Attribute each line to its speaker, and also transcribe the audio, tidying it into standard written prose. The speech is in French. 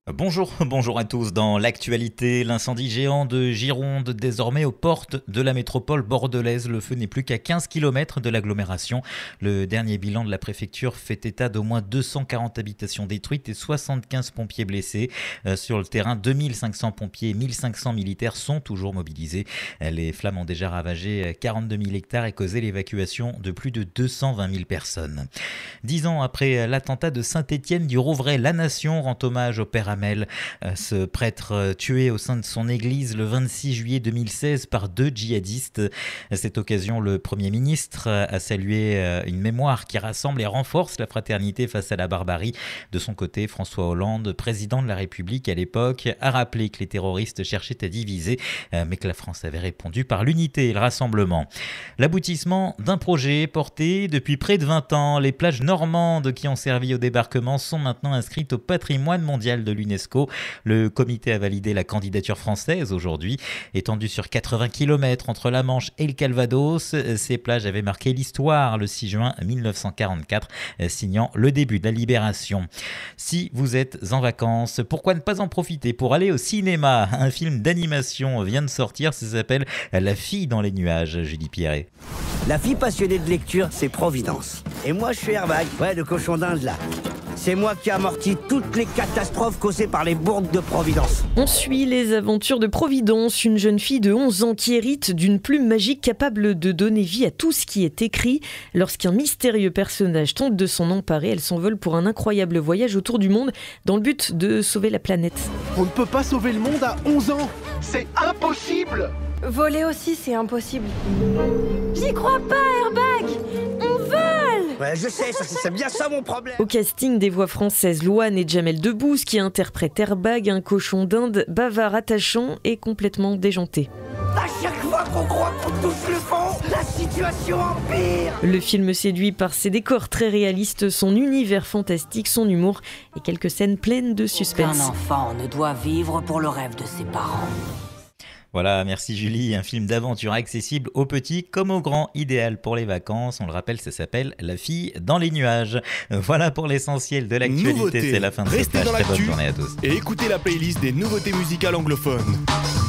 Speaker 1: Bonjour, bonjour à tous. Dans l'actualité, l'incendie géant de Gironde, désormais aux portes de la métropole bordelaise. Le feu n'est plus qu'à 15 km de l'agglomération. Le dernier bilan de la préfecture fait état d'au moins 240 habitations détruites et 75 pompiers blessés. Sur le terrain, 2500 pompiers et 1500 militaires sont toujours mobilisés. Les flammes ont déjà ravagé 42 000 hectares et causé l'évacuation de plus de 220 000 personnes. 10 ans après l'attentat de Saint-Étienne du Rouvray, la nation rend hommage au père Hamel, ce prêtre tué au sein de son église le 26 juillet 2016 par 2 djihadistes. À cette occasion, le Premier ministre a salué une mémoire qui rassemble et renforce la fraternité face à la barbarie. De son côté, François Hollande, président de la République à l'époque, a rappelé que les terroristes cherchaient à diviser, mais que la France avait répondu par l'unité et le rassemblement. L'aboutissement d'un projet porté depuis près de 20 ans. Les plages normandes qui ont servi au débarquement sont maintenant inscrites au patrimoine mondial de l'UNESCO. Le comité a validé la candidature française aujourd'hui. Étendue sur 80 km entre la Manche et le Calvados, ces plages avaient marqué l'histoire le 6 juin 1944, signant le début de la libération. Si vous êtes en vacances, pourquoi ne pas en profiter pour aller au cinéma? Un film d'animation vient de sortir, ça s'appelle La fille dans les nuages, Julie Pierret.
Speaker 2: La fille passionnée de lecture, c'est Providence. Et moi, je suis Airbag, le cochon d'Inde là. C'est moi qui amortis toutes les catastrophes causées par les bourdes de Providence.
Speaker 3: On suit les aventures de Providence, une jeune fille de 11 ans qui hérite d'une plume magique capable de donner vie à tout ce qui est écrit. Lorsqu'un mystérieux personnage tente de s'en emparer, elle s'envole pour un incroyable voyage autour du monde dans le but de sauver la planète.
Speaker 4: On ne peut pas sauver le monde à 11 ans. C'est impossible.
Speaker 5: Voler aussi, c'est impossible. J'y crois pas, Airbag. On vole.
Speaker 2: Ouais, je sais, c'est bien ça mon problème.
Speaker 3: Au casting, des voix françaises, Louane et Jamel Debbouze qui interprètent Airbag, un cochon d'Inde bavard, attachant et complètement déjanté.
Speaker 2: À chaque fois qu'on croit qu'on touche le fond, la situation empire.
Speaker 3: Le film séduit par ses décors très réalistes, son univers fantastique, son humour et quelques scènes pleines de suspense.
Speaker 6: Un enfant ne doit vivre pour le rêve de ses parents.
Speaker 1: Voilà, merci Julie, un film d'aventure accessible aux petits comme aux grands, idéal pour les vacances. On le rappelle, ça s'appelle La fille dans les nuages. Voilà pour l'essentiel de l'actualité, c'est la fin de cette page. Très bonne journée à tous.
Speaker 4: Et écoutez la playlist des nouveautés musicales anglophones.